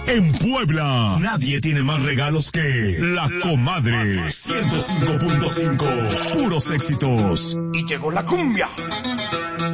en Puebla. Nadie tiene más regalos que La Comadre. 105.5. Puros éxitos. Y llegó la cumbia.